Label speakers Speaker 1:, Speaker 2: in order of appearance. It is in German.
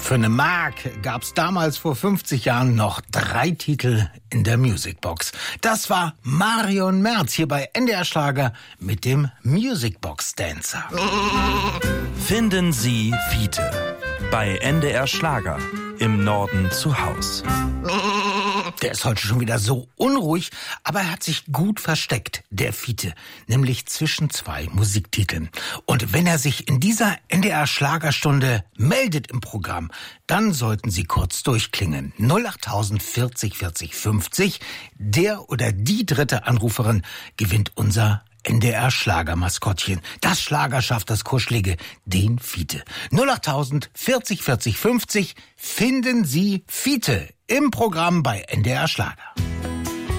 Speaker 1: Für eine Mark gab's damals vor 50 Jahren noch 3 Titel in der Musicbox. Das war Marion Merz hier bei NDR Schlager mit dem Musicbox Dancer.
Speaker 2: Finden Sie Fiete bei NDR Schlager im Norden zu Haus.
Speaker 1: Der ist heute schon wieder so unruhig, aber er hat sich gut versteckt, der Fiete, nämlich zwischen 2 Musiktiteln. Und wenn er sich in dieser NDR-Schlagerstunde meldet im Programm, dann sollten Sie kurz durchklingen. 08000 40 40 50. Der oder die dritte Anruferin gewinnt unser NDR-Schlagermaskottchen. Das Schlagerschaf, das Kuschelige, den Fiete. 08000 40 40 50. Finden Sie Fiete im Programm bei NDR Schlager.